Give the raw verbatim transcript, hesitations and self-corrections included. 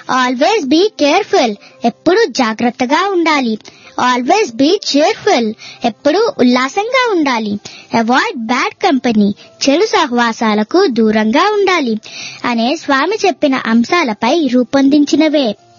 Always be careful, ఎప్పుడు జాగ్రత్తగా ఉండాలి. ఆల్వేస్ బీ cheerful, ఎప్పుడు ఉల్లాసంగా ఉండాలి. అవాయిడ్ బ్యాడ్ కంపెనీ, చెడు సహవాసాలకు దూరంగా ఉండాలి అనే స్వామి చెప్పిన అంశాలపై రూపొందించినవే